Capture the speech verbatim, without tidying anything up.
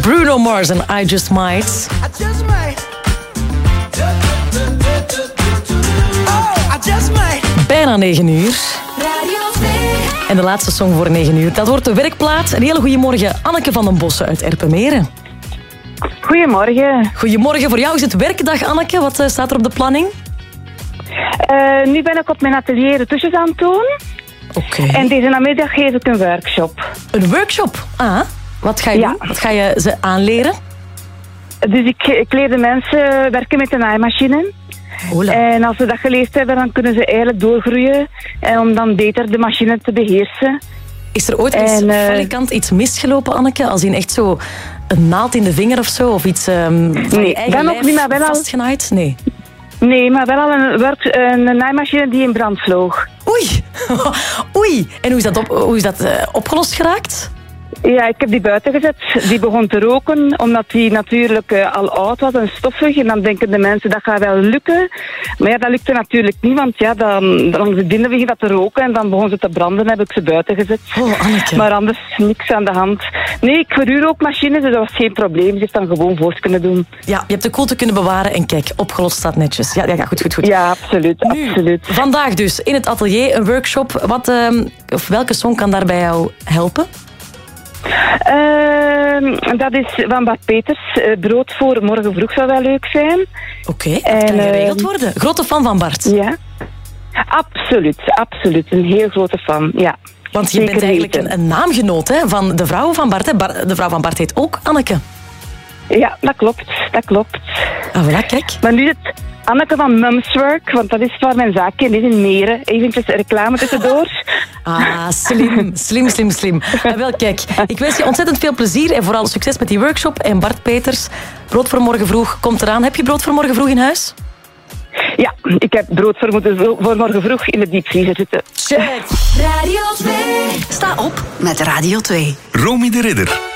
Bruno Mars en I Just Might. I just might. Oh, I just might. Bijna negen uur. Radio twee. En de laatste song voor negen uur. Dat wordt de werkplaat. Een hele goede morgen, Anneke van den Bossen uit Erpenmeren. Goedemorgen. Goedemorgen. Voor jou is het werkdag, Anneke. Wat uh, staat er op de planning? Uh, nu ben ik op mijn atelier retouches aan het doen. Oké. Okay. En deze namiddag geef ik een workshop. Een workshop? Ah, wat ga je ja. doen? Wat ga je ze aanleren? Dus ik, ik leer de mensen werken met de naaimachine. Hola. En als ze dat geleerd hebben, dan kunnen ze eigenlijk doorgroeien. En om dan beter de machine te beheersen. Is er ooit eens uh, falikant iets misgelopen, Anneke? Als in echt zo een naald in de vinger of zo? Of iets um, van nee, je eigen dan lijf ook niet, maar wel vastgenaaid? Nee. Nee, maar wel al een, work, een naaimachine die in brand vloog. Oei. Oei. En hoe is dat, op, hoe is dat uh, opgelost geraakt? Ja, ik heb die buiten gezet. Die begon te roken, omdat die natuurlijk uh, al oud was en stoffig. En dan denken de mensen, dat gaat wel lukken. Maar ja, dat lukte natuurlijk niet, want ja, dan, dan beginnen dat te roken en dan begon ze te branden, heb ik ze buiten gezet. Oh, Anneke. Maar anders niks aan de hand. Nee, ik verhuur ook machines, dus dat was geen probleem. Ze heeft dan gewoon voort kunnen doen. Ja, je hebt de koelte kunnen bewaren en kijk, opgelost staat netjes. Ja, ja goed, goed, goed. Ja, absoluut, nu, absoluut. Vandaag dus in het atelier een workshop. Wat, uh, of welke song kan daar bij jou helpen? Uh, dat is van Bart Peters. Uh, brood voor morgen vroeg zou wel leuk zijn. Oké, okay, dat kan geregeld uh, worden. Grote fan van Bart. Ja, absoluut, absoluut. Een heel grote fan, ja. Want je Zeker bent eigenlijk een, een naamgenoot hè, van de vrouw van Bart, hè? Bar, de vrouw van Bart heet ook Anneke. Ja, dat klopt, dat klopt. Ah, voilà, kijk. Maar nu het Anneke van Mumswork, want dat is waar mijn zaakje is in Meren. Eventjes reclame tussendoor. Ah, slim, slim, slim, slim. Ah, wel, kijk, ik wens je ontzettend veel plezier en vooral succes met die workshop. En Bart Peters, brood voor morgen vroeg komt eraan. Heb je brood voor morgen vroeg in huis? Ja, ik heb brood voor, voor morgen vroeg in de diepvriezer zitten. Check. Radio twee. Sta op met Radio twee. Romy de Ridder.